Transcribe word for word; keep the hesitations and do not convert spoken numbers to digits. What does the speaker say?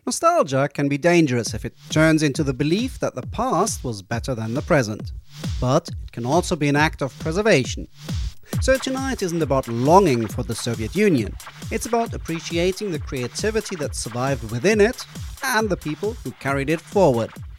Nostalgia can be dangerous if it turns into the belief that the past was better than the present. But it can also be an act of preservation. So tonight isn't about longing for the Soviet Union. It's about appreciating the creativity that survived within it and the people who carried it forward.